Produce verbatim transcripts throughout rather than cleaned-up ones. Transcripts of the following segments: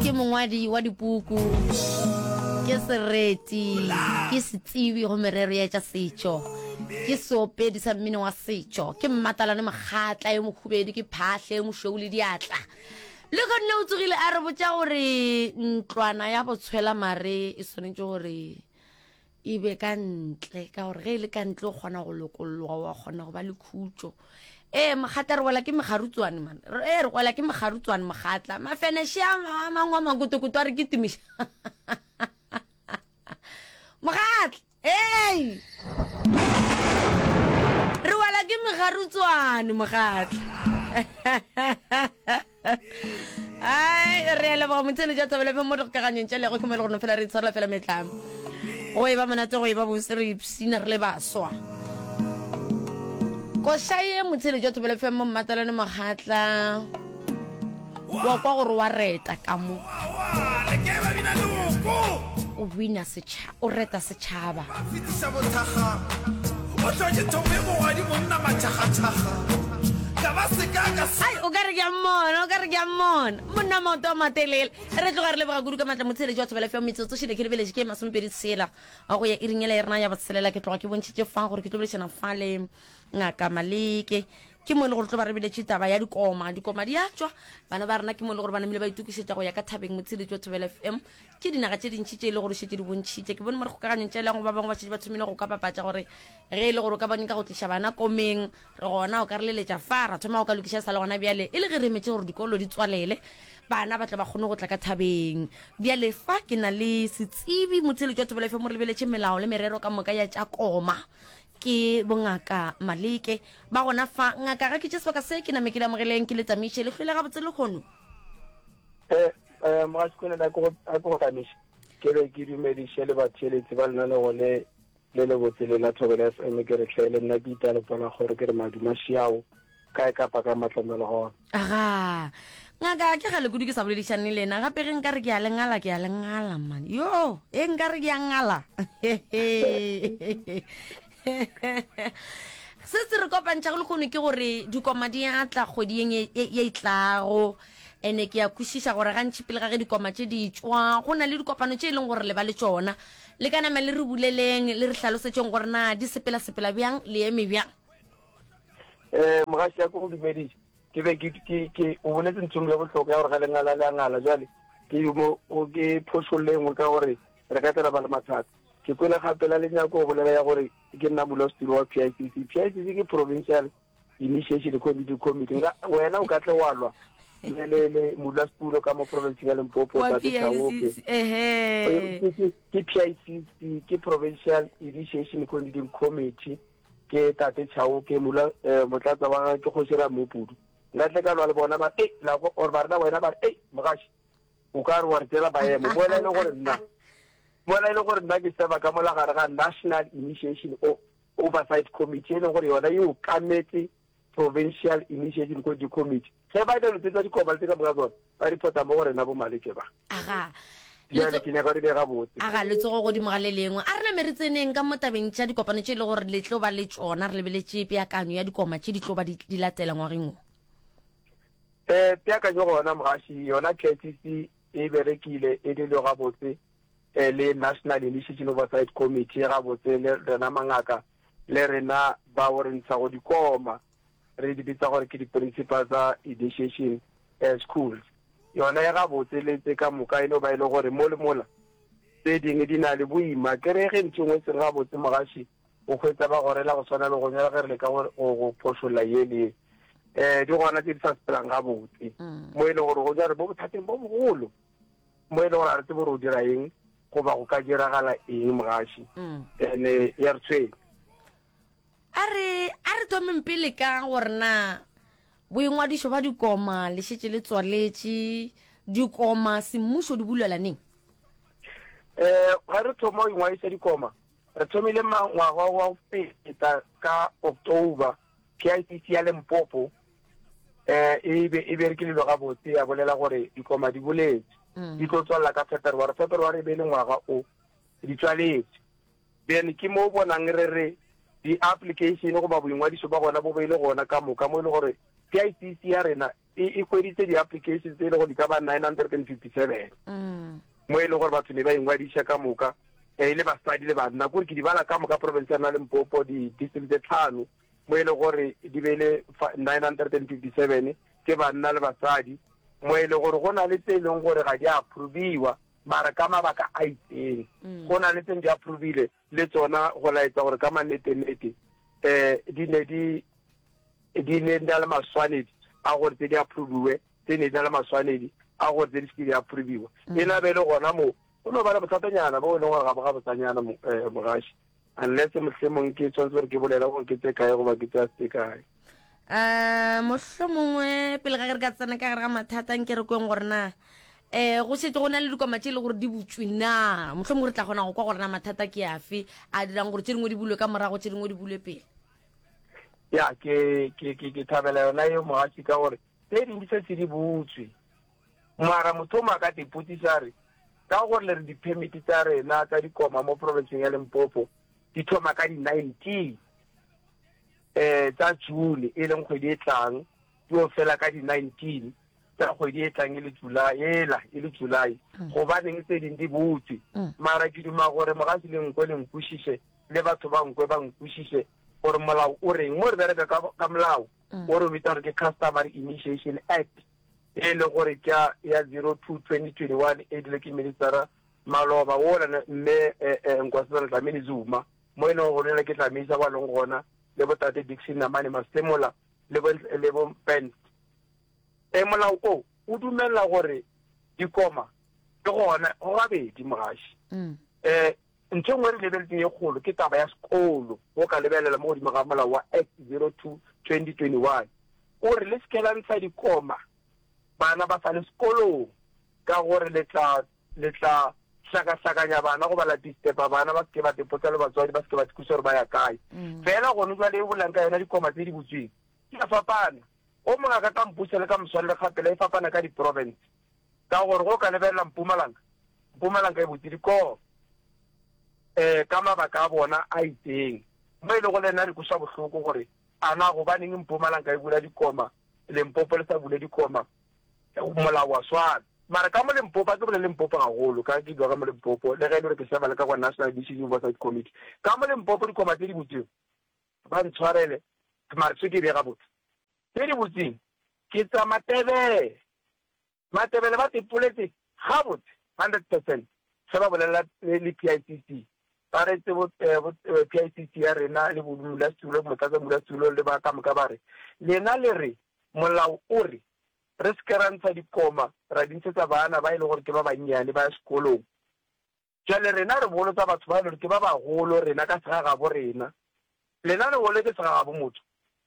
ke mongwadi wa dipuku ke sereti ke setsibi go merero ya tsa setso ke soopedi sa mmino wa setso ke mmatalane magatla e mokhubedi ke phahle mo shou le diatla le go nne o tsogile a re botsa gore ntlwana ya botshwela mare e sonetse gore e be ka ntle ka gore ge e le ka ntle o kgona go lokololwa wa kgona go ba le khutso eh magata re wala ke megarutswane man eh re wala ke megarutswane magatla mafene sha mangwa makutukutu a re ke timisha magatla hey re wala ke megarutswane magatla ai re le ba motsene ja tabele fe mo re ka ganeng tšele go khomela go no fela re tsara fela metlamo go e ba monate go e ba bo sere psina re le baswa ko shaye motsene ja tabele fe mo matalane magatla wa kwa gore wa reta ka mo le ke ba bina loko o bina setšha o reta setšhaba fitisa bothaga o tsoje tome mo wa di monna mathaga thaga ai o ka re ke a mmona o ka re ke a mmona monna maoto a matelele re tloga re lebega kudu ka matla motshele jwa tshobela fela metsotso shile ke lebeletse ke masompedi tshela a go ya iringela e rena ya batshelela ke tloga ke bontšhitše fang gore ke tlo bolešana fa le ngaka Maleke ke mo le gore tlo ba re biletse taba ya dikoma dikoma di a tswa bana ba rena ke mo le gore bana mile ba itukisetsa go ya ka thabeng motshele jwa tshobela F M ke dinaga tše dintšhi tše le gore shetse di bontšhitše ke bone mo re go ka ganeng tšela go ba bangwe ba tšhe ba thomile go ka papatša gore ge e le gore ka bone ka go tliša bana komeng re gona o ka re leletša fara thoma o ka lokiša sa le gona bjale e le ge re metse gore dikolo di tswalele bana ba tla ba kgone go tla ka thabeng bjale fa ke na le setsibi motshele jwa tshobela F M re lebeletše melao le merero ka moka ya tša koma ke bongaka Maleke ba gona fa ngaka ga ke tše sebaka se ke name ke lamogeleng ke le tsamaiše le hlwele ga botse le kgono eh eh mo ga sekone la go a go tsamaiše ke re ke dumediše le batheletsi ba lena le gone le le botsele la Thobela F M ke re tlhele nna ke itale bona gore ke re maduma shiao kae ka pa ka matlamelo gona aga ngaka ke ga le kudu ke sa boledišane le nna gape ge nka re ke a lengala ke a lengala man yo e nka re ke a ngala se se re kopantša go le kgone ke gore dikoma di a tla kgwedi ye e tlago ene ke ya kwešiša gore gantši pele ga ge dikoma tše di tswa go na le dikopano tše e leng gore le ba le tšona le ka nama le re buleleng le re hlalosetšeng gore na di sepela-sepela bjang le eme bjang eh mogaši ya ko go dumediša ke be ke o boletse ntshong le bohloko ya gore ga lengala le a ngala jale ke mo ke phošollengwe ka gore re ka tela ba le mathata ke kwele gape la lenyako go bolela ya gore ke nna molostiri wa P I C C P I C C ke Provincial Initiation Committee Committee nga wena o ka tle walwa le le molostiri ka mo province ya Limpopo ta tsaoke ehe ke P I C C ke Provincial Initiation Committee Committee ke tate tsaoke mola motlatsa wa ke go shira mopudu nga tle ka lwa le bona ba eh la go or ba rena wena ba eh mogashi o ka re wa rtela ba emo bona le gore nna bona ile gore nna ke seba ka mola gare ga National Initiation Oversight Committee le gore yona yo kametse Provincial Initiation Committee se ba ile tsetsa dikoma le ka moga tsona ba reporta mo gore na bo Maleke ba aga ya le kine ga re ga botse aga le tsogo go di mogale lengwe a rena meritseneng ka motabeng tša dikopano tše le gore le tlo ba le tsona re lebeletse peakanyo ya dikoma tše di tlo ba di latela ngwageng eh peakanyo gona mogashi yona K T C e berekile e dilo ga botse le National Initiation Oversight Committee ga botse le rena mangaka le rena ba gore ntsha go dikoma re di bitsa gore ke di principals tsa initiation schools yona ya ga botse le tse ka moka eno ba ile gore mo le mola tse dingwe di na le boima ke re ge ntšengwe se ga botse mogashi o khwetsa ba gore la go swana le go nyala ge re le ka go phošolla ye le eh di gona tse di sa sepelang ga botse mo ile gore go jare bo bothateng bo bogolo mo ile gore a re tse bo re o dira eng go ba go ka diragala eng mogashi ene ya re tshwenya a re a re thomeng pele ka gore na boingwadišo ba dikoma le šetše le tswaletše dikoma semmušo di bulela neng eh ga re thoma go ingwadiša dikoma re thomile ngwaga wa go feta ka October P I C C ya Limpopo eh e be e berekilwe ga botse ya bolela gore dikoma di boletse di tlo tswalla ka February February be le ngwaga o di tswaletse then ke mo bonang re re di application go ba boingwadišo ba gona bo beile gona ka moka mo le gore P I C C ya rena e kweditse di-applications tse e le go di ka ba nine hundred and fifty-seven mo e le gore batho ne ba ingwadisa ka moka e le basadi le banna kore ke di bala ka moka province ya na Limpopo di-district tse tlhano mo e le gore di be le nine hundred and fifty-seven ke banna le basadi mo e le gore go na le tse e leng gore ga di approviwa mara ka mabaka a itseng go na le tse di approvile le tsona go laetsa gore ka mannete-nnete um di ne di di ne di na le maswanedi a gore tse di approviwe tse ne di na le maswanedi a gore tse di seke di approviwa e na be le gona mo go no ba le bothatanyana bo e leng gore ga bo ga botsanyana mogaši unless mohlomong ke tshwanetse gore ke bolela gore ke tse kae goba ke tse a se kae um mohlomongwe pele ga ke re ka tsena ka gare ga mathata nke re kweng gore na um go setse go na le dikoma tse e le gore di butswe na mohlomongwe re tla kgona go kwa gore na mathata ke afe a dirang gore tse dingwe di bulwe ka morago tse dingwe di bulwe pele ya ke ke ke ke thabela yona yo mogaši ka gore tse dingwe se di butswe mara motho o maka dipotsisa re ka gore le re di-permit tsa rena tsa dikoma mo provinceng ya Limpopo di thoma ka di-nineteen um tsa June e leng kgwedi e tlang di o fela ka di-nineteen tsa kgwedi e tlang e le July ela e le July gobaneng tse dingwe di butswe mara ke duma gore mogaši le nkwe le nkwešiše le batho ba nkwe ba nkwešiše gore molao o reng mo re bereka ka molao o re bitsa gore ke Customer Initiation Act e le gore ke ya zero two twenty twenty-one e dile ke ministera Maloba wona mme Nkosazana Dlamini Zuma mo e leng gore le ke tlamisa ba leng gona le botate Dixon Namane Masemola le bo le bo Pence e molao o o dumela gore dikoma ke gona go gabedi mogaši eh ntho ngwe re lebeletseng e kgolo ke taba ya sekolo go ka lebelela mo godimo ga molao wa Act zero two twenty twenty-one o re le sekela ntsha dikoma bana ba sa le sekolong ka gore le tla le tla hlaka-hlakanya bana go bala distepa bana ba seke ba depotsa le batswadi ba seke ba thusa gore ba ya kae fela gone jwa le e bolang ka yona dikoma tse di butsweng ke a fapana o mongwe ka ka mpusa le ka moswalle gapela e fapana ka di-province ka gore go ka lebelela Mpumalanga Mpumalanga e butse dikoma um ka mabaka a bona a itseng mo e le go le nna re kosa bohloko gore a na gobaneng Mpumalanga e bula dikoma Limpopo le sa bule dikoma molao wa swana mara ka mo Limpopo ke bole Limpopo gagolo ka ke dwa ka mo Limpopo le ge e le re ke sheba le ka kwa National Decision Oversight Committee ka mo Limpopo dikoma tse di butseng ba di tshwarele mara tse ke bega botse tse di butseng ke tsa Matebele Matebele ba tipoletse ga botse hundred percent se ba bolela le P I C C ba retse P I C C ya rena le bodulasetulo motlatsamodulasetulo le ba ka moka ba re lena le re molao o re re se ke ra ntsha dikoma ra dintshetsa bana ba e le gore ke ba bannyane ba ya sekolong jale rena re bolotsa batho ba e le gore ke ba bagolo rena ka segagabo rena lena re bole ke segagabo motho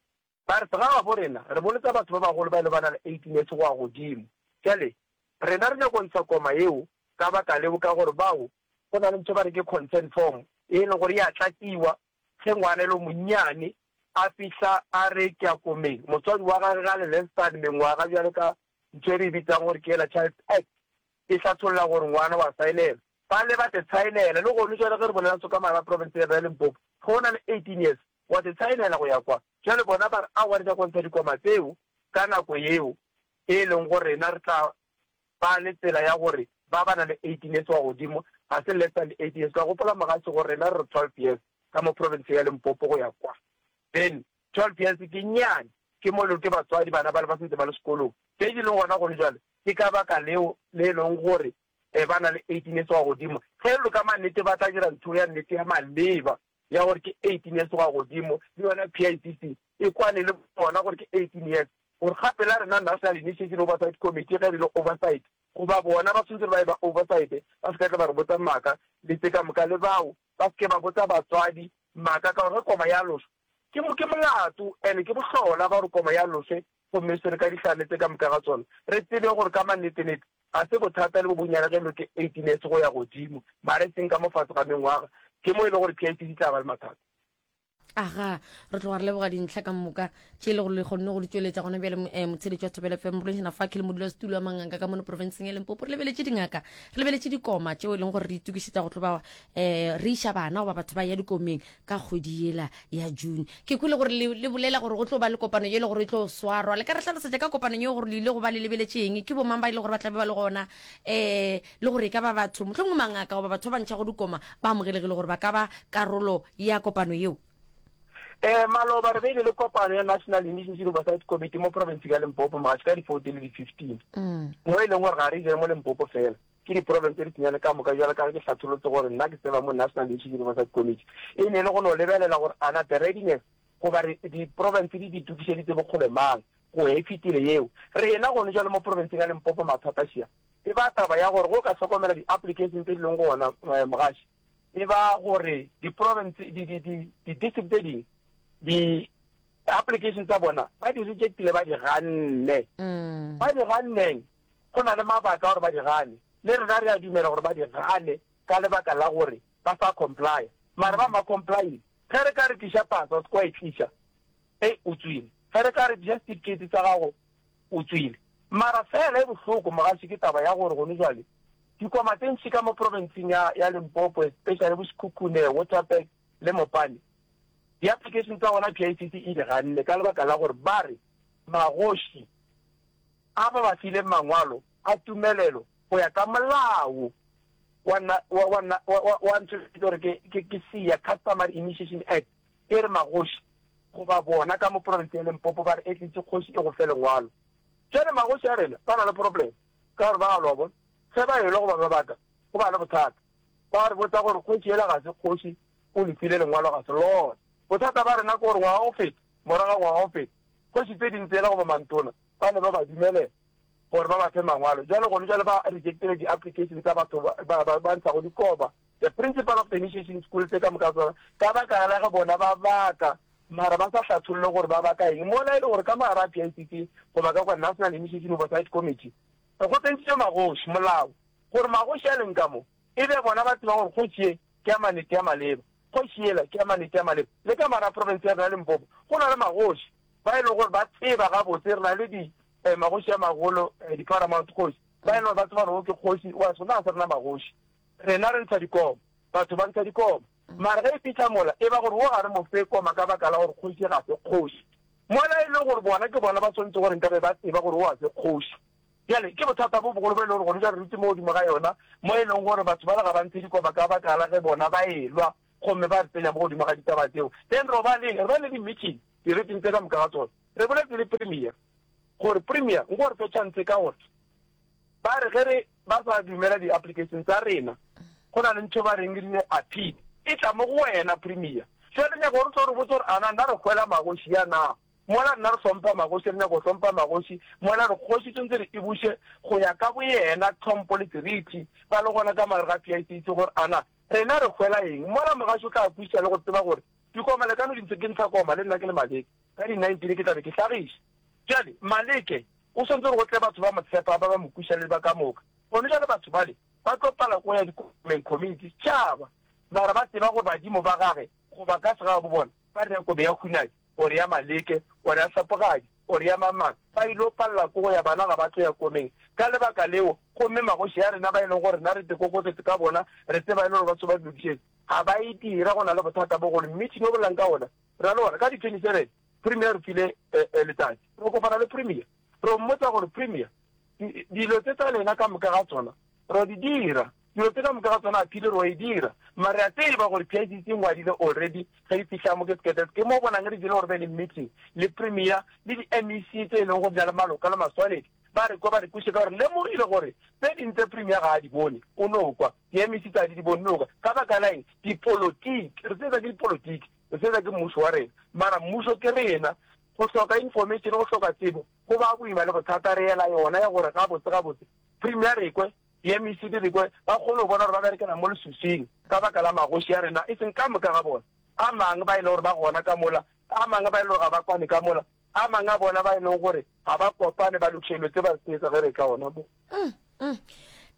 ba re segagabo rena re bolotsa batho ba bagolo ba e le bana le eighteen years go ya godimo jale rena re nyako ntsha koma eo ka baka leo ka gore bao go na le ntho ba re ke consent form e leng gore ya tlatsiwa ge ngwana e le monnyane a fihla a re ke a komeng motswadi wa gage ga le lenstan mengwaga bjale ka ntho e re bitsang gore ke ela Child Act e hlatlholla gore ngwana wa saenela ba le ba te saenela le gone jale ge re bolela ntho ka mara province ya Limpopo go na le eighteen years wa te saenela go ya kwa jale bona ba re a wa re tsa kontsha dikoma tseo ka nako eo e leng gore rena re tla ba le tsela ya gore ba ba na le eighteen years wa godimo ga se less than eighteen years ka gopola mogatse gore rena re re twelve years ka mo province ya Limpopo go ya kwa then twelve years ke nyane ke mo le ke batswadi bana ba le ba sentse ba le sekolong ke di leng gona gone jale ke ka baka leo le leng gore e bana le eighteen years wa godimo ge lo ka mannete ba tla dira ntho ya nnete ya maleba ya gore ke eighteen years wa godimo le yona P I C C e kwane le bona gore ke eighteen years gore gape la rena National Initiation Oversight Committee ge re le oversight go ba bona ba sentse ba e ba oversight ba se ka tla ba re botsa maaka le teka moka le bao ba se ke ba botsa batswadi maaka ka gore koma ya loso ke mo ke molato ene ke bohlola ba re koma ya lose go mesere ka dihlale tse ka moka ga tsona re tsebe gore ka mannete-nete a se bothata le bo bonyana ge lo ke eighteen years go ya godimo mare seng ka mofatso ga mengwaga ke mo e le gore P I C C tla ba le mathata aga re tlo re leboga dintlha ka moka tše le go le kgonne go di tsweletša gona bjale motsheditši wa Thobela F M Mrolešana fa ke le modula setulo wa manganga ka mono provinceng ya Limpopo re lebeletše dingaka re lebeletše dikoma tšeo e leng gore re itukišetša go tlo ba um re iša bana goba batho ba ya dikomeng ka kgwedi yela ya June ke kwele gore le bolela gore go tlo ba le kopano ye le gore e tlo swarwa le ka re tlhalosetša ka kopano ye gore le ile go ba le lebeletše eng ke bomang ba ile gore ba tlabe ba le gona um le gore e ka ba batho mohlomongwe mangaka goba batho ba bantšha go dikoma ba amogelegile gore ba ka ba karolo ya kopano yeo. Eh maloba re beile le kopano ya National Initiative Oversight Committee mo province ya Limpopo ma ka di fourteen le di fifteen. Mm. Mo ile ngwa ga re je mo Limpopo fela. Ke di province di tsenya ka moka jala ka ke hlatlholotse gore nna ke tseba mo National Initiative Oversight Committee. E ne le go no lebelela gore ana the readiness go ba di province di di tukišeditse bo kgole mang go e fitile yeo. Re ena go ne jalo mo province ya Limpopo mathata sia. E ba taba ya gore go ka sokomela di applications tse di leng go ona mogashi. E ba gore di province di di di di district di di applications tsa bona ba di rejectile ba di ganne mm. ba di ganne go na le mabaka gore ba di gane le re re a dumela gore ba di gane ka lebaka la gore ba sa comply mara ba ma comply kare kare ke sha pass o kwa itlisha e utswile kare kare just certificate tsa gago utswile mara fela e bohloko magashi ke taba ya gore go ne jwale di komateng ka mo province ya ya Limpopo especially bushkukune Waterberg le Mopani di application tsa ona P I C C e le ganne ka lebaka la gore ba re magoshi a ba ba file mangwalo a tumelelo go ya ka molao wa wa wa wa ntse ke ke se ya Customer Initiation Act e re magoshi go ba bona ka mo province ya Limpopo ba re e tletse kgoshi e go fele ngwalo tsene magoshi a rena ba na le problem ka re ba lo bona se ba yelo go ba baka go ba le bothata ba re botsa gore kgoshi ela ga se kgoshi o le file lengwalo ga se lo bothata ba rena gore wa office moraga wa office go se tse dintsela go ba mantona ba ne ba ba dumele gore ba ba fe mangwalo jalo go jalo ba rejected di application tsa batho ba ba ntsa go dikoba the principal of the initiation school tse ka moka tsona ka ba ka la ga bona ba baka mara ba sa hlatsholle gore ba baka eng mo la ile gore ka mara P I C C go ba ka kwa National Initiation Oversight Committee go tsentse magoshi molao gore magoshi a leng ka mo e be bona ba tseba gore go tšie ke a manete ya maleba go šiela ke a manete ya maleba le ka mara province ya Limpopo go na le magoshi ba ile gore ba tseba ga botse re na le di magoshi ya magolo di paramount khoshi ba ile ba tseba gore ke khoshi wa sona sa rena magoshi rena re ntsha dikomo batho ba ntsha dikomo mara ge e pitla mola e ba gore wo ga re mo fe koma ka baka la gore khoshi ga se khoshi mola ile gore bona ke bona ba tsontse gore nka be ba tseba gore wa se khoshi yale ke bothata bo bogolo ba ile gore go ja re mo di maga yona mo e leng gore batho ba ga ba ntse dikoba ka baka la ge bona ba elwa gomme ba tsenya mo di maga ditaba tseo then ro ba le re le di meeting di re tintse ka moka tsona re bole le premier gore premier ngo re fetšantse ka gore ba re gere ba sa dumela di applications tsa rena go na le ntho ba reng le appeal e tla mo go wena premier se re nya gore tsore bo tsore ana nna re kwela magoshi ya na mola nna re sompa magoshi re nya go sompa magoshi mola re khoshi tse re ibushe go ya ka bo yena tlhompo le seriti ba le gona ka mara ga P I C C gore ana rena re kwela eng mola mogasho ka puša le go tseba gore di koma le ka no dintse ke ntsha koma le nna ke le maleke ka di nineteen ke tla be ke hlagiša jale maleke o sentse go tle batho ba motshepa ba ba mokusha le ba ka moka gone jale batho bale ba tlo pala go ya di community tšhaba bara ba tseba gore badimo ba gage go ba ka sega bo bona ba re ko be ya khunadi ore ya maleke ore ya sapogadi ore ya mamang ba ilo palla go ya bana ga ba tlo ya komeng ka lebaka leo go mme magoshi ya rena ba ile gore na re te kokotse ka bona re tseba ile ba tsoba duketse ga ba itira go na le bothata bo gore meeting o bolang ka ona ra le ona ka di twenty-seven premier file letsatsi go kopana le premier ro mmotsa gore premier dilo tse tsa lena ka moka ga tsona ro di dira dilo tse ka moka ga tsona a phile ro e dira mara ya tseba gore P I C C ngwadile already ga di fihla mo ke skete ke mo bona ngre dilo gore be le meeting le premier le di M E C tse leng go bjala maloka le maswaledi ba re ko ba re kushe ka gore le mo ile gore tse dintse premier ga di bone o no kwa di M E C tsa di bone no ka ba ka line di politics re tseba ke politics re tseba ke mmuso wa rena mara mmuso ke rena go hloka information go hloka tsebo go ba boima le bothata re ela yona ya gore ga botse ga botse premier re kwe di M E C di kwe ba kgone bona gore ba berekela mo lesusing ka baka la magoshi ya rena e seng ka moka ga bona a mang ba ile gore ba gona ka mola a mang ba ile gore ga ba kwane ka mola a mang a bona ba ile gore ga ba kopane ba lutshelo tse ba se tsa gere ka ona bo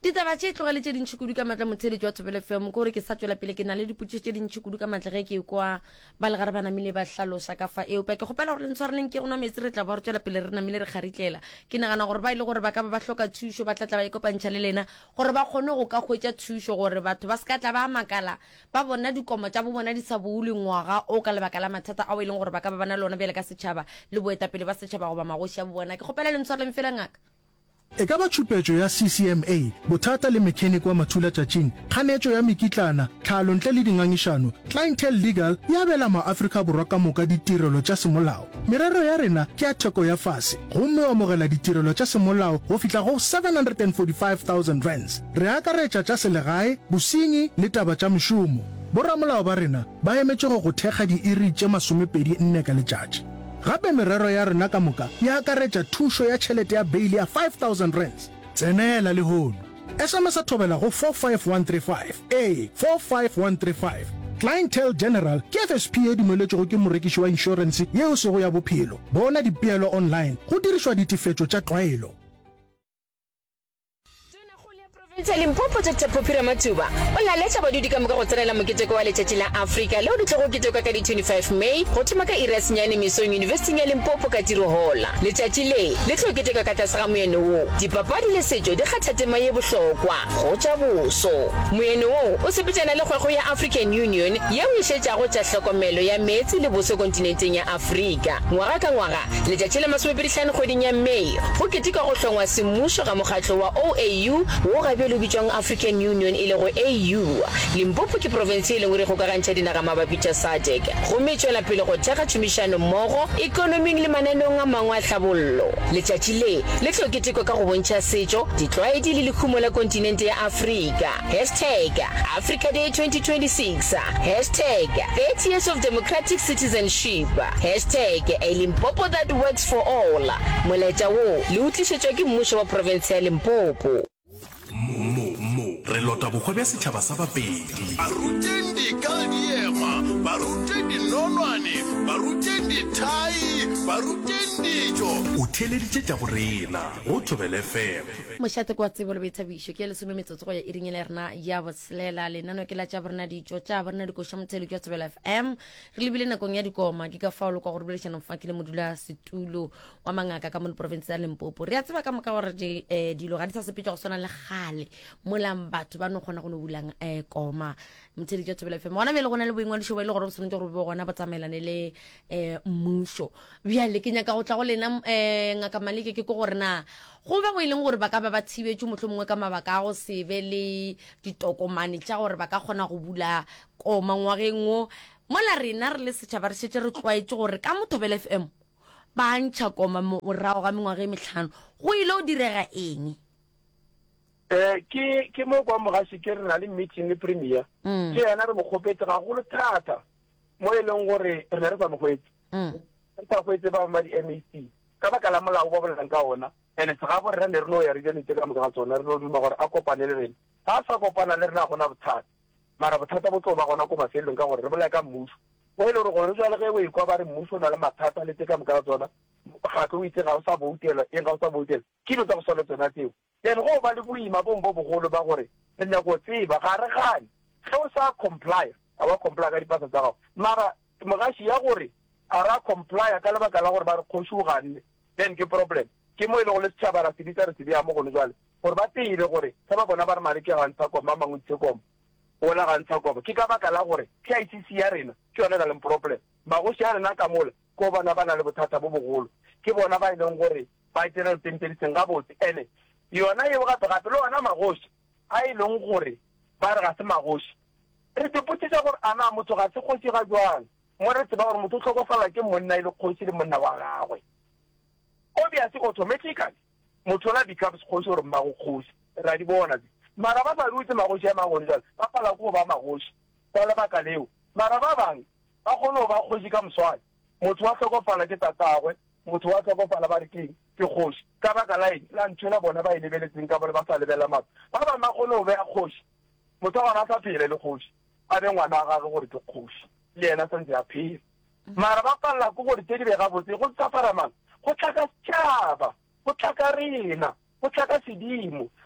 ditaba tse tlogele tse dintšhi kudu ka matla motsheletsi wa Thobela F M gore ke sa tswela pele ke na le diputso tse dintšhi kudu ka matla ge ke kwa ba le gare ba namile ba hlalosa ka fa eo pa ke gopela gore le ntshwareleng ke gona metsi re tla ba re tswela pele re namile re kgaritlela ke nagana gore ba ile gore ba ka ba hloka thušo ba tlatla ba ikopantšha le lena gore ba kgone go ka hwetša thušo gore batho ba se ka tla ba makala ba bona dikomo tša bo bona di sa boule ngwaga o ka lebaka la mathata ao e leng gore ba ka ba bana le ona bjale ka setšhaba le boetapele ba setšhaba goba magoši a bo bona ke gopela le ntshwareleng fela ngaka e ka ba tšhupetšo ya C C M A bothata le mechanic wa mathula tšatšing kganetšo ya mekitlana tlhalo ntle le dingangišano clientele legal ya bela maafrika borwa ka moka ditirelo tša semolao merero ya rena ke ya theko ya fase gomme o amogela ditirelo tša semolao go fihla go seven hundred forty-five thousand rands re akaretša tša selegae bosenyi le taba tša mešomo boramolao ba rena ba emetše go go thekga diiri tše masomepedi nne ka letšatši gape merero ya rena ka moka ya akaretša thušo ya tšhelete ya beili ya five thousand rands tsenela le hono S M S a thobela go four five one three five a four five one three five clientele general ke F S P e dumeletšego ke morekiši wa inšorense yeo sego ya bophelo bona dipeelo online go dirišwa ditefetšo tša tlwaelo Limpopo Doctor Popira Matuba o la letša badudi ka moka go tsenela moketeko wa letšatši la Afrika leo di tlo go ketekwa ka di twenty-five May go thoma ka ira senyane mesong University ya Limpopo ka Tirohola letšatši le le tlo ketekwa ka tlase ga moeno wo dipapadi le setšo di kgatha tema ye bohlokwa go tša boso moeno wo o sepetšana le kgwego ya African Union yeo e šetšago tša hlokomelo ya meetse le boso kontinenteng ya Afrika ngwaga ka ngwaga letšatši la masomepedi hlano kgweding ya May go ketekwa go hlongwa semmušo ga mokgatlo wa O A U wo gabe le bitšwang African Union e le go A U Limpopo ke province e lengwe re go ka gantšha dinaga mabapi tša S A D C go metšwela pele go thekga tšhomišano mmogo economing le mananeong a mangwe a tlhabollo letšatši le le tlo ketekwa ka go bontšha setšo ditlwaedi le lekhumo la kontinente ya Afrika hashtag Africa Day twenty twenty-six hashtag thirty years of democratic citizenship hashtag a Limpopo that works for all moletša wo le utlišetšwa ke mmušo wa province ya Limpopo mo mo re lota bogwe bja setšhaba sa bapedi barutendi ka diema barutendi nonwane barutendi thai barutendi jo o theleditše tša borena go Thobela F M mošate kwa tsebo le boithabišo ke lesome metsotso go ya iring le rena ya botshelela lenano ke la tša borena dijo tša borena dikoša motshelo ke Thobela F M re lebile nakong ya dikoma ke ka faolo kwa gore bolešana mfa ke le modula setulo wa mangaka ka mo province ya Limpopo re a tseba ka moka gore dilo ga di sa sepetša go swana le gale molang batho ba no kgona go no bulang um koma motshedi ke Thobela F M gona bele go na le boingwadišo ba ile gore bo tshwanetse gore bo gona ba tsamaelane le um mmušo bjale ke nyaka go tla go lena um ngaka Malike ke ko gore na go ba go e leng gore ba ka ba ba thibetše motlho mongwe ka mabaka a go se be le ditokomane tša gore ba ka kgona go bula koma ngwageng o mola rena re le setšhaba re šetse re tlwaetše gore ka mo Thobela F M ba ntšha koma morago ga mengwaga e metlhano go ile o direga eng eh ke ke mo kwa mogaši ke re na le meeting le premier ke yena re mo kgopetse ga go le thata mo e leng gore re ne re sa mo kgwetse re sa kgwetse ba ma di M A C ka baka la molao ba bolelang ka ona ene se ga gore re ne re no ya re dine ka moka ga tsona re no duma gore a kopane le rena ha sa kopana le rena gona bothata mara bothata bo tlo ba gona ko mafelong ka gore re bolela ka mmušo go ile gore gore jwale ge o ikwa ba re mmušo na le mathata le tse ka moka ga tsona ga ke o itse ga o sa boutela eng ga o sa boutela ke dilo tsa go swana tsona tseo then go ba le boima bong bo bogolo ba gore re nyako tseba ga re gane ge o sa comply a wa comply ka dipasa tsa gago mara mogaši ya gore a ra comply ka lebaka la gore ba re kgoši o ganne then ke problem ke mo ile go le setšhaba ra seditsa re sedia mo gone jwale gore ba teile gore sa ba bona ba re Malike ga ntsha koma a mangwe ntse koma ona ga ntsha koma ke ka baka la gore K I C C ya rena ke yone na le problem magoši a rena ka mola ko bona ba na le bothata bo bogolo ke bona ba e leng gore ba itera tenteditseng ga botse ene yona eo gape gape le ona magoši a e leng gore ba re ga se magoši re dipotsitsa gore ana motho ga se kgoši ga jwang mo re tseba gore motho o tlhokofala ke monna e le kgoši le monna wa gagwe obviously automatically motho la becomes kgoši gore mmago kgoši ra di bona mara ba sa rutse magoši a mangone jalo ba pala ko ba magoši ka lebaka leo mara ba bangwe ba kgone go ba kgoši ka moswane motho wa tlhokofala ke tatagwe motho wa tlhokofala ba re keng ke kgoši ka baka la eng la ntšhela bona ba e lebeletseng ka bone ba sa lebela matho ba bangwe ba kgone go beya kgoši motho wa gona a sa phele le kgoši a be ngwana wa gage gore ke kgoši le yena santse a phele mara ba palela ko gore tse di be gabotse go tsapara mang go tlhaka setšhaba go tlhaka rena go tlhaka sedimo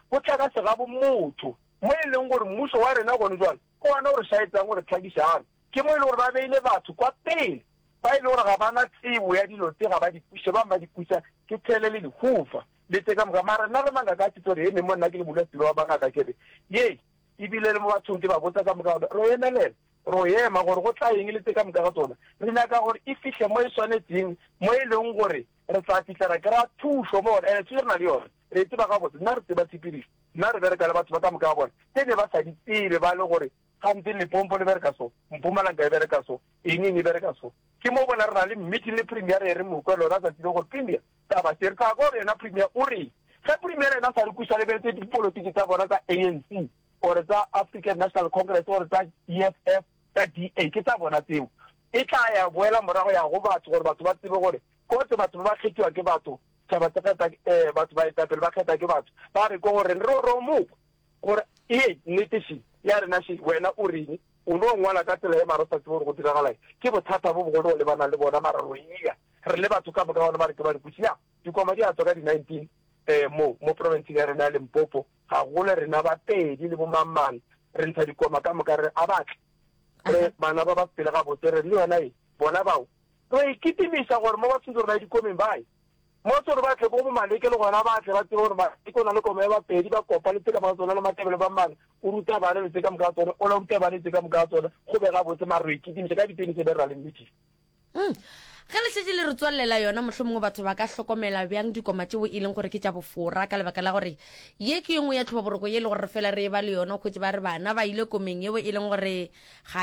go tla ka segabo motho mo e leng gore mmuso wa rena gone jwale ko wana gore shaetsang gore tlhakišagane ke mo e le gore ba beile batho kwa pele ba ile gore ga bana tsebo ya dilo tse ga ba di puša ba ba di puša ke tshele le dihufa le tse ka moka mara nna re manga ka tse re ene mo nna ke le molatilo wa bangaka kere ye ebile le mo bathong ke ba botsa ka moka ro emelela ro ema gore go tla eng le tse ka moka ga tsona re nyaka gore e fitlhe mo e tshwanetseng mo e leng gore re tla fitlha ra kry-a thuso mo ene tse re na le yone re tseba ka botse nna re tseba tshepedišo nna re bereka le batho ba ka moka ga bona tse ne ba sa di tsebe ba le gore gantse lepompo le bereka so mpumalanga e bereka so eng eng e bereka so ke mo bona re na le meeting le premier e re mokwe lona sa tsile gore premier taba se re tla go rena premier o re ge premier ena sa re kuša lebeletse dipolotiki tsa bona tsa A N C ore tsa African National Congress ore tsa E F F tsa D A ke tsa bona tseo e tla ya boela morago ya go batho gore batho ba tsebe gore kotse batho ba ba kgethiwa ke batho taba tsa um batho ba etapele ba kgetha ke batho ba re ko gore re ro moko gore e nnetešeng ya rena she wena o reng o no ngwala ka tsela e mara sa tsebe gore go diragalae ke bothata bo bogolo le bana le bona mara ro ega re le batho ka moka bona ba re ke ba diputsi ya dikoma di a tswa ka di-nineteen um mo mo provinceng ya rena ya Limpopo ga gole rena ba pedi le bomamane re ntsha dikoma ka moka re a batle re bana ba ba pele ga botse re le yona e bona bao re ikitimisa gore mo ba tshwantse rona dikomeng bae mo tsore ba tle go bo maleke le gona ba tle ba tsebe gore ba e kona le koma ba pedi ba kopa le tsela ba tsona le matebele ba mane o ruta bana le tseka moka tsona o la ruta bana le tseka moka tsona go be ga botse maro ikitimisa ka diteng se be ra le meeting mm ga le setse le re tswallela yona mohlomongwe batho ba ka hlokomela bjang dikoma tšeo e leng gore ke tša bofora ka lebaka la gore ye ke engwe ya tlhobaboroko ye le gore fela re ba le yona kgotse ba re bana ba ile komeng eo e leng gore ga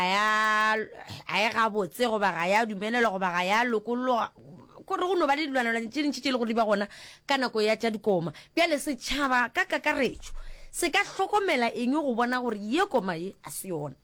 ya ga botse goba ga ya dumelela goba ga ya lokolloga kore go no ba le dilwanelwa tše dintšhi tše le gore di ba gona ka nako ya tša dikoma bjale setšhaba ka kakaretšo se ka hlokomela eng go bona gore ye koma ye a se yona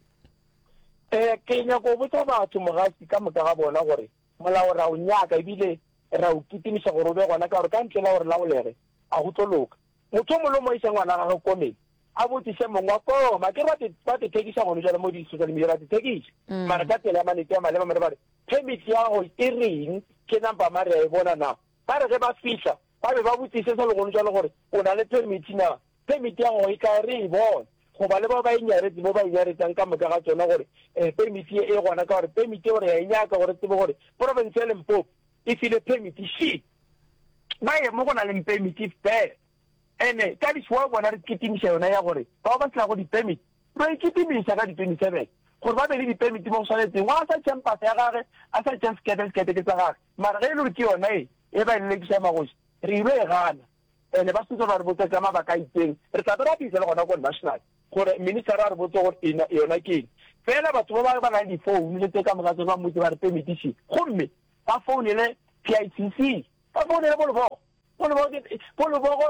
um ke nyako botsa batho mogasi ka moka ga bona gore molao ra o nyaka ebile ra o kitimisa gore o be gona ka gore ka ntle la gore laolege a go tlo loka motho mo le mo isa ngwana gage komeng a botsise mongwe wa koma ke ba te thekisa gone jale mo di-social media ba te thekisa mara ka tsela ya manete ya maleba mere ba re permit ya go e reng ke number mare ya e bona na ba re ge ba fitlha ba be ba botsise sa le gone jale gore o na le permit na permit ya go e ka re e bona goba le ba ba inyaretse mo ba inyaretsang ka moka ga tsona gore um permit e e gona ka gore permit e gore ya enyaka gore tsebe gore province ya Limpopo e file permit she ba ye mo go na leng permit fela ene ka dišwa bona re kitimisa yona ya gore ba ba tla go di-permit ro ikitimisa ka di-twenty-seven gore ba be le di-permit mo go tshwanetseng wa a sa tšhang pasa ya gage a sa tšhang sekete sekete ke tsa gage mara ge e le gore ke yona e e ba e lelekisa magoši re ilo e gana ene ba setse ba re botsa ka mabaka a itseng re tla be ra pisa le gona ko national gore minister a re botse gore yona ke eng fela batho ba ba ba nang difounu le tse ka moka tse ba motse ba re permitisi gomme ba founele P I C C ba founele bolobogo bolobogo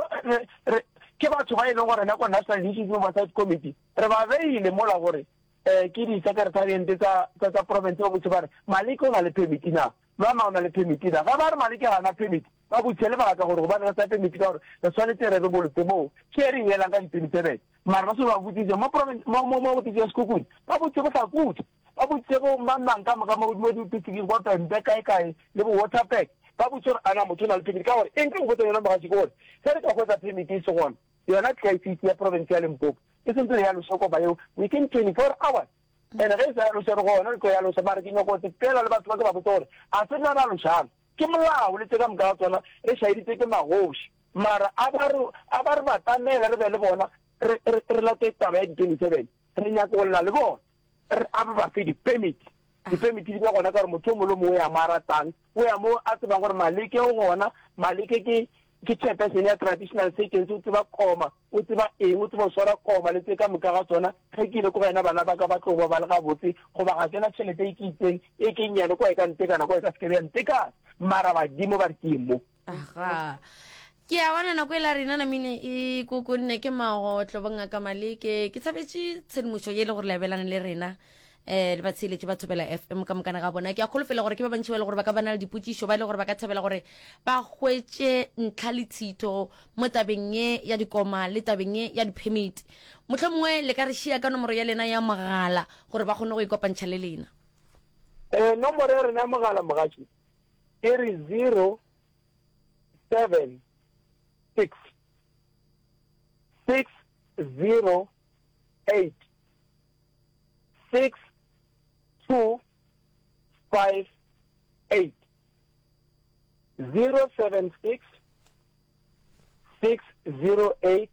ke batho ba e leng gore nako national issues oversight committee re ba beile mola gore um ke di-secretariente tsa province ba botse ba re maleke o na le permit na lwana o na le permit na ga ba re maleke ga na permit ba botse le baka gore go ba re sa permit ka gore re tshwanetse re re bolotse moo ke e re elang ka di-twenty-seven mara ba se ba botsitse mo botsitse ya sekokodi ba botse bo sa kutse ba botse bo mamang ka moka mo dipitsikeng kwa pempe kae-kae le bo waterpack ba botse gore ana motho o na le permit ka gore eng ke go botsa yona mogatsi ke gore se re ka gwetsa permit e se gona yona K I C C ya province ya Limpopo e sentse re ya losoko ba eo within twenty-four hours ene ge e sa ya lose re gona re tlo ya lose mare ke nyakotse fela le batho ba ke ba botse gore a se nna na lošang ke molao le tse ka moka ga tsona re šaeditse ke magoši mara a ba re batamela re be le bona re late taba ya di-twenty-seven re nyaka go lela le bona a ba ba fe di-permit di-permit di ba gona ka gore motho o mo le mo o ya mo a ratang o ya mo a tsebang gore maleke o gona maleke ke ke chairperson ya traditional settings o tseba koma o tseba eng o tseba o swara koma le tse ka moka ga tsona ge ke ile ko wena bana ba ka ba tlo ba le ga botse goba ga tsena tšhelete e ke itseng e ke nnyane ko e ka ntekana ko e ka sekebe ya ntekana mara badimo ba re ke mo aga ke a bona nako e la rena namine e kokonne ke magotlo bongaka maleke ke tshabetse tshedimošo ye le gore labelane le rena um le ba tsheletše ba thobela F M ka mokana ga bona ke a kgolofela gore ke ba bantši ba le gore ba ka bana le dipotšišo ba e le gore ba ka thabela gore ba hwetše ntlha le tshito mo tabeng ye ya dikoma le tabeng ye ya di-permit motlho mongwe le ka re šia ka nomoro ya lena ya mogala gore ba kgone go ikopantšha le lena um nomoro ya rena ya mogala mogatši e re zero seven six six zero eight six two five eight zero seven six six zero eight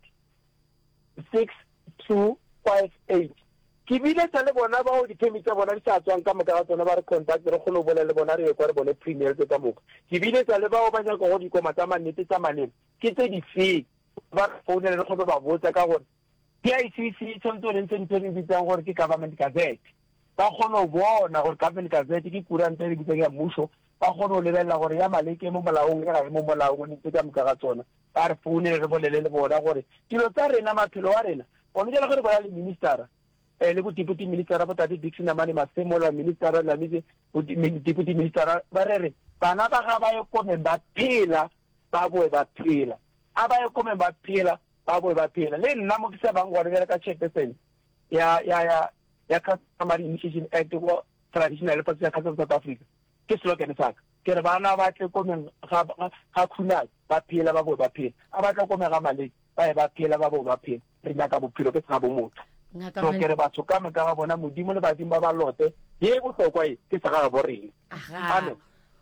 six two five eight. Ke bile tsa le bona ba o di-permit tsa bona di sa tswang ka moka ga tsona ba re contact re kgone go bolela le bona re ye kwa re bone premier tse ka moka. Ke bile tsa le ba o ba nyaka go dikoma tsa mannete tsa manene ke tse di feng ba re founele le kgone ba botsa ka gore P I C C tshwanetse o lentse ntho di bitsang gore ke government gazette ba kgone go bona gore government gazette ke kuranta e bitsang ya mmuso ba kgone go lebelela gore ya maleke mo molaong e ga e mo molaong ntse ka moka ga tsona ba re founele re bolele le bona gore dilo tsa rena maphelo wa rena gone jela gore ba le ministera eh le go deputy minister ba tadi Dixon Amani Masemo la minister la mise deputy minister ba re bana ba ga ba ye kome ba phela ba boe ba phela aba ye kome ba phela ba boe ba phela le nna mo ke sa bang gore ka checkpercent ya ya ya ya Customary Initiation Act go traditional party ya South Africa ke slogan sa ke re bana ba tle kome ga ga khuna ba phela ba boe ba phela aba tla kome ga male ba ba phela ba boe ba phela re nya ka bophelo ke sa bo motho so ke re batho ka me ka ga bona modimo le badimo ba ba lote ye go tlokwa e ke sa ga bo reng amen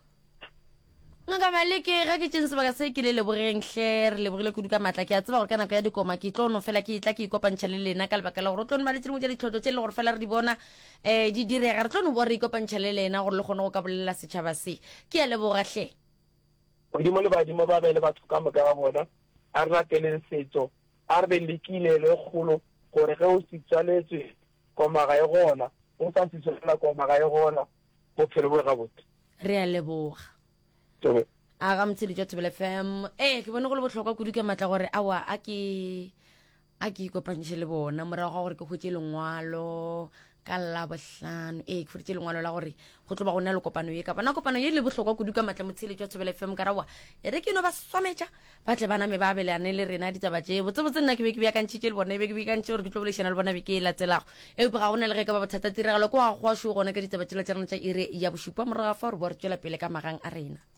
ngaka maleke ga ke tshentse ba ka se ke le le borenhle re le bogile go duka matla ke a tseba gore kana ka ya dikoma ke tlo no fela ke itla ke ikopantšha le lena ka lebaka la gore tlo nna le tsimo tsa ditlhotso tse le gore fela re di bona eh di direga re tlo no bo re ikopantšha le lena gore le gone go ka bolela setšhaba se ke ya le bogahle modimo le badimo ba be le batho ka mo ka ga bona a re ratele setso a re be lekile le kgolo gore ge o sitsaletswe koma ga e gona o sa sitsolela koma ga e gona bophelo bo ga botse re a leboga tobe a ga mtshedi tsa Thobela F M eh ke bone go le botlhokwa kudu ka matla gore awa a ke a ke kopantse le bona morago ga gore ke khotse lengwalo ka la bohlano eh ke khotse lengwalo la gore go tlo ba gona le kopano ye ka bana kopano ye le botlhokwa kudu ka matla motshedi tsa Thobela F M ka rawa e re ke no ba swametša ba tle bana me ba belane le rena di taba tše botse botse nna ke be ke bya kantšitše le bona e be ke be kantše gore ke tlo bolešana le bona be ke e latelago e be ga gona le ge ka ba bothata tiragalo ko ga go a sho gona ka ditaba tšela tša rena tša ire ya bošupa morago fa re bo re tšwela pele ka magang a rena.